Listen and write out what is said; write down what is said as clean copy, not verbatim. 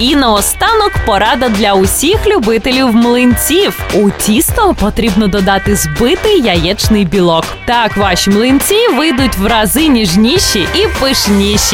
І наостанок порада для усіх любителів млинців. У тісто потрібно додати збитий яєчний білок. Так ваші млинці вийдуть в рази ніжніші і пишніші.